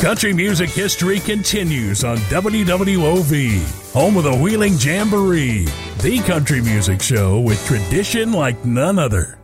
Country music history continues on WWOV, home of the Wheeling Jamboree, the country music show with tradition like none other.